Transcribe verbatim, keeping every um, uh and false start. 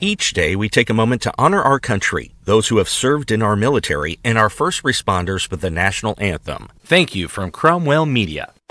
Each day, we take a moment to honor our country, those who have served in our military, and our first responders with the national anthem. Thank you from Cromwell Media.